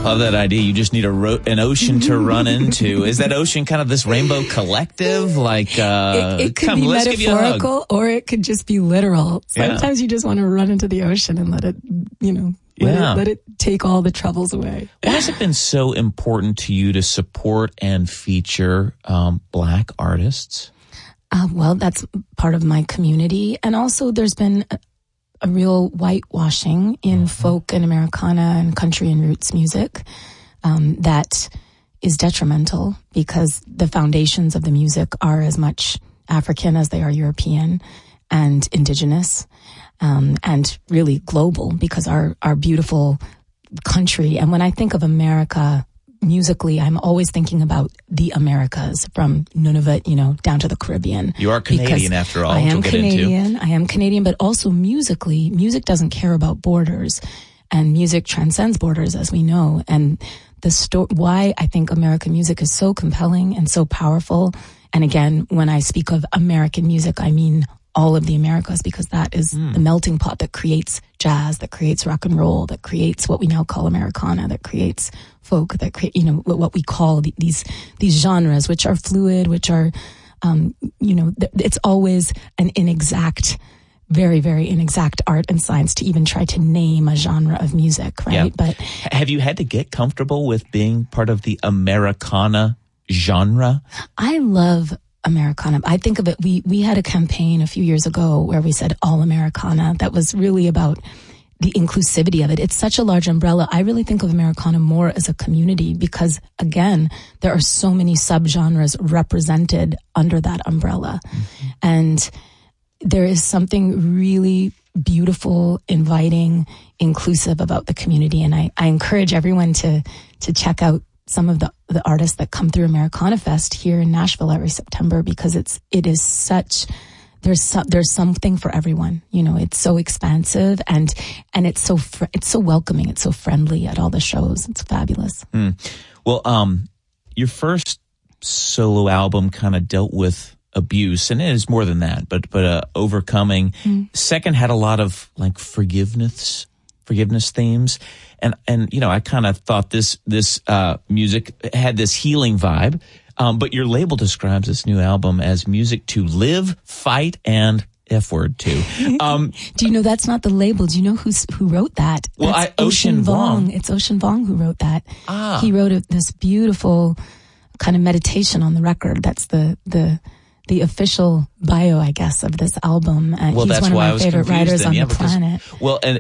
love that idea. You just need an ocean to run into. Is that ocean kind of this rainbow collective? Like, it could be metaphorical or it could just be literal. Sometimes you just want to run into the ocean and let it, let it take all the troubles away. Why has it been so important to you to support and feature Black artists? Well, that's part of my community. And also there's been a real whitewashing in folk and Americana and country and roots music that is detrimental because the foundations of the music are as much African as they are European and indigenous and really global because our beautiful country. And when I think of America musically, I'm always thinking about the Americas from Nunavut, down to the Caribbean. You are Canadian after all. I am Canadian, but also musically, music doesn't care about borders and music transcends borders, as we know. And why I think American music is so compelling and so powerful. And again, when I speak of American music, I mean all of the Americas, because that is the melting pot that creates jazz, that creates rock and roll, that creates what we now call Americana, that creates folk, that create, what we call these genres, which are fluid, which are, it's always an inexact, very, very inexact art and science to even try to name a genre of music, right? Yeah. But have you had to get comfortable with being part of the Americana genre? I love Americana. I think of it, we had a campaign a few years ago where we said all Americana. That was really about the inclusivity of it. It's such a large umbrella. I really think of Americana more as a community because, again, there are so many subgenres represented under that umbrella. Mm-hmm. And there is something really beautiful, inviting, inclusive about the community. And I encourage everyone to check out some of the artists that come through Americana Fest here in Nashville every September, because it is such, there's something for everyone. It's so expansive and it's so welcoming. It's so friendly at all the shows. It's fabulous. Well, your first solo album kind of dealt with abuse, and it is more than that, but overcoming. Second had a lot of like forgiveness themes. And I kind of thought this music had this healing vibe. But your label describes this new album as music to live, fight, and F-word too. Do you know that's not the label? Do you know who wrote that? Well, Ocean Vuong. It's Ocean Vuong who wrote that. He wrote this beautiful kind of meditation on the record. That's the official bio, I guess, of this album. He's one of my favorite writers on the planet. Well, and